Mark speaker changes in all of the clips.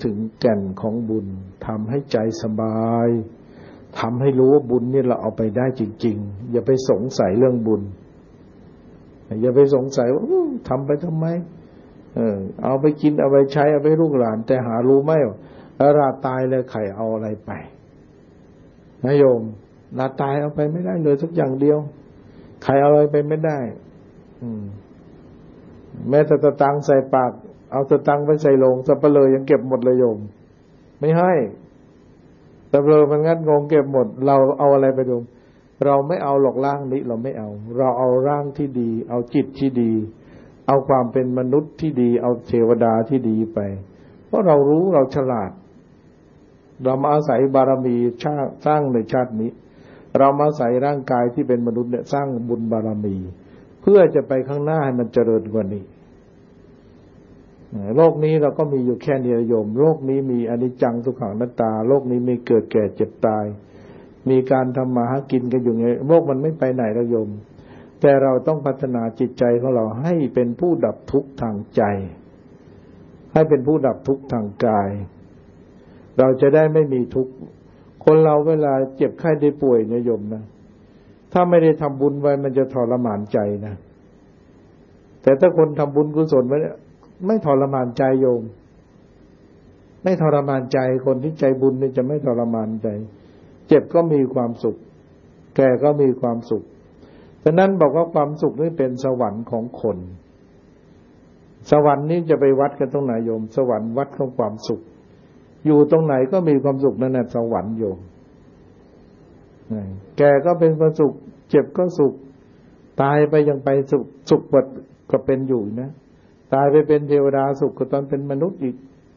Speaker 1: ถึงแก่นของบุญทำให้ใจสบายทำให้รู้ว่าบุญนี่เราเอาไปได้จริงๆอย่าไปสงสัยเรื่องบุญอย่าไปสงสัยว่าทำไปทำไมเอาไปกินเอาไปใช้เอาไปลูกหลานแต่หารู้ไหมว่าราตายแล้วใครเอาอะไรไปนะโยมราตายเอาไปไม่ได้เลยสักอย่างเดียวใครเอาอะไรไปไม่ได้แม้แต่ตะตังใส่ปากเอาตะตังไปใส่โลงสัปเหร่อยังเก็บหมดเลยโยมไม่ให้สัปเหร่อมันงัดงงเก็บหมดเราเอาอะไรไปโยมเราไม่เอาหรอกร่างนี้เราไม่เอาเราเอาร่างที่ดีเอาจิตที่ดีเอาความเป็นมนุษย์ที่ดีเอาเทวดาที่ดีไปเพราะเรารู้เราฉลาดเรามาอาศัยบารมีสร้างในชาตินี้เรามาอาศัยร่างกายที่เป็นมนุษย์เนี่ยสร้างบุญบารมีเพื่อจะไปข้างหน้าให้มันเจริญกว่านี้โลกนี้เราก็มีอยู่แค่นี้โยมโลกนี้มีอนิจจังทุกขังอนัตตาโลกนี้มีเกิดแก่เจ็บตายมีการทำมาหากินกันอยู่ไงโลกมันไม่ไปไหนแล้วโยมแต่เราต้องพัฒนาจิตใจของเราให้เป็นผู้ดับทุกข์ทางใจให้เป็นผู้ดับทุกข์ทางกายเราจะได้ไม่มีทุกข์คนเราเวลาเจ็บไข้ได้ป่วยเนี่ยโยมนะถ้าไม่ได้ทำบุญไว้มันจะทรมานใจนะแต่ถ้าคนทำบุญกุศลไว้ไม่ทรมานใจโยมไม่ทรมานใจคนที่ใจบุญเนี่ยจะไม่ทรมานใจเจ็บก็มีความสุขแก่ก็มีความสุขฉะนั้นบอกว่าความสุขนี่เป็นสวรรค์ของคนสวรรค์นี้จะไปวัดกันตรงไหนโยมสวรรค์วัดของความสุขอยู่ตรงไหนก็มีความสุขนั่นแหละสวรรค์โยมแก่ก็เป็นความสุขเจ็บก็สุขตายไปยังไปสุขก็เป็นอยู่นะตายไปเป็นเทวดาสุขก็ตอนเป็นมนุษย์อีก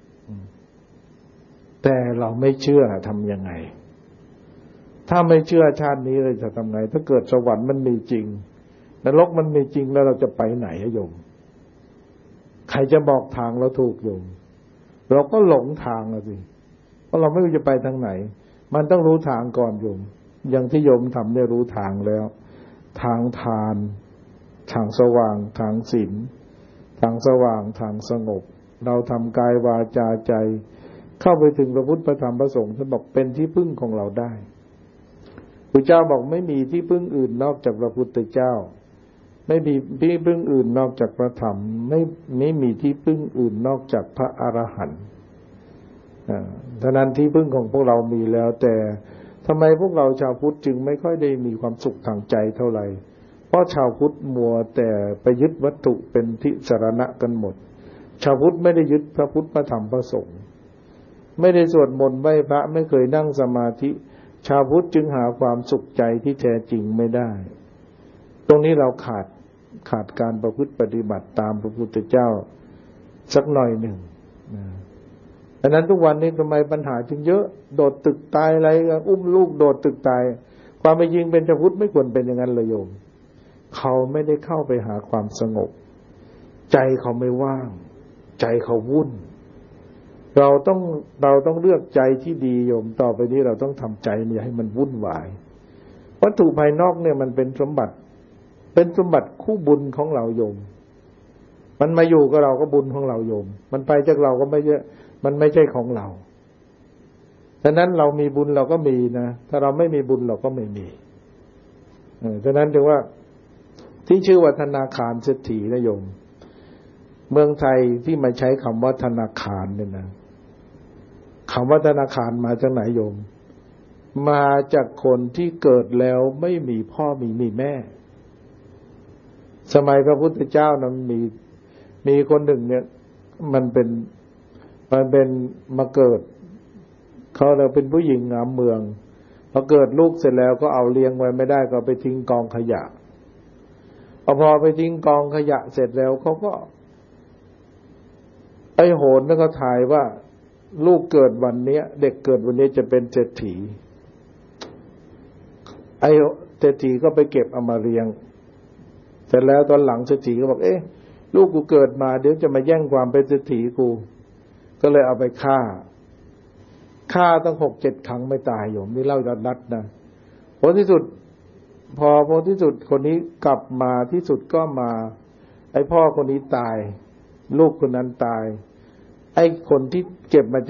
Speaker 1: แต่เราไม่เชื่อทำยังไงถ้าไม่เชื่อชาตินี้เราจะทำไงถ้าเกิดสวรรค์มันมีจริงนรกมันมีจริงแล้วเราจะไปไหนโยมใครจะบอกทางเราถูกโยมเราก็หลงทางแล้วสิเพราะเราไม่รู้จะไปทางไหนมันต้องรู้ทางก่อนโยมอย่างที่โยมทำเนี่ยรู้ทางแล้วทางทานทางสว่างทางศีลทางสว่างทางสงบเราทำกายวาจาใจเข้าไปถึงพระพุทธพระธรรมพระสงฆ์ท่านบอกเป็นที่พึ่งของเราได้พระเจ้าบอกไม่มีที่พึ่งอื่นนอกจากพระพุทธเจ้าไม่มีที่พึ่งอื่นนอกจากพระธรรมไม่มีที่พึ่งอื่นนอกจากพระอรหันต์ฉะนั้นที่พึ่งของพวกเรามีแล้วแต่ทำไมพวกเราชาวพุทธจึงไม่ค่อยได้มีความสุขทางใจเท่าไหร่เพราะชาวพุทธมัวแต่ไปยึดวัตถุเป็นที่สรณะกันหมดชาวพุทธไม่ได้ยึดพระพุทธพระธรรมพระสงฆ์ไม่ได้สวดมนต์ไหว้พระไม่เคยนั่งสมาธิชาวพุทธจึงหาความสุขใจที่แท้จริงไม่ได้ตรงนี้เราขาดการประพฤติปฏิบัติตามพระพุทธเจ้าสักหน่อยหนึ่งดังนั้นทุกวันนี้ทำไมปัญหาจึงเยอะโดดตึกตายอะไรอุ้มลูกโดดตึกตายความเป็นจริงเป็นชาวพุทธไม่ควรเป็นอย่างนั้นเลยโยมเขาไม่ได้เข้าไปหาความสงบใจเขาไม่ว่างใจเขาวุ่นเราต้องเลือกใจที่ดีโยมต่อไปนี้เราต้องทำใจเนี่ยให้มันวุ่นวายวัตถุภายนอกเนี่ยมันเป็นสมบัติคู่บุญของเราโยมมันมาอยู่กับเราก็บุญของเราโยมมันไปจากเราก็ไม่เยอะมันไม่ใช่ของเราฉะนั้นเรามีบุญเราก็มีนะถ้าเราไม่มีบุญเราก็ไม่มีฉะนั้นถึงว่าที่ชื่อว่าธนาคารเศรษฐีนะโยมเมืองไทยที่มาใช้คำว่าธนาคารเนี่ยนะคำว่าธนาคารมาจากไหนโยมมาจากคนที่เกิดแล้วไม่มีพ่อมีแม่สมัยพระพุทธเจ้านะมีคนหนึ่งเนี่ยมันเป็นมาเกิดเขาเราเป็นผู้หญิงงามเมืองพอเกิดลูกเสร็จแล้วก็เอาเลี้ยงไว้ไม่ได้ก็ไปทิ้งกองขยะพอไปทิ้งกองขยะเสร็จแล้วเขาก็โหนแล้วก็ถ่ายว่าลูกเกิดวันนี้เด็กเกิดวันนี้จะเป็นเศรษฐีเศรษฐีก็ไปเก็บเอามาเลี้ยงเสร็จแล้วตอนหลังเศรษฐีก็บอกลูกกูเกิดมาเดี๋ยวจะมาแย่งความเป็นเศรษฐีกูก็เลยเอาไปฆ่าตั้ง 6-7 ครั้งไม่ตายโยมนี่เล่าดัดนะผลที่สุดพอที่สุดคนนี้กลับมาที่สุดก็มาพ่อคนนี้ตายลูกคนนั้นตายคนที่เก็บมา